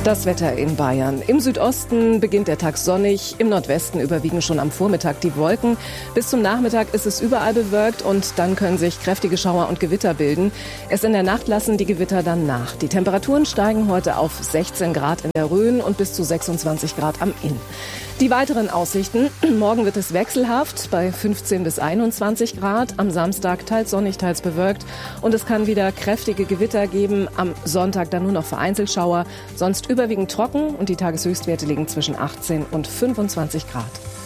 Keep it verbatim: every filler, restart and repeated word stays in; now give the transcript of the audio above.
Das Wetter in Bayern. Im Südosten beginnt der Tag sonnig, im Nordwesten überwiegen schon am Vormittag die Wolken. Bis zum Nachmittag ist es überall bewölkt und dann können sich kräftige Schauer und Gewitter bilden. Erst in der Nacht lassen die Gewitter dann nach. Die Temperaturen steigen heute auf sechzehn Grad in der Rhön und bis zu sechsundzwanzig Grad am Inn. Die weiteren Aussichten. Morgen wird es wechselhaft bei fünfzehn bis einundzwanzig Grad. Am Samstag teils sonnig, teils bewölkt. Und es kann wieder kräftige Gewitter geben. Am Sonntag dann nur noch vereinzelt Schauer. Sonst überwiegend trocken und die Tageshöchstwerte liegen zwischen achtzehn und fünfundzwanzig Grad.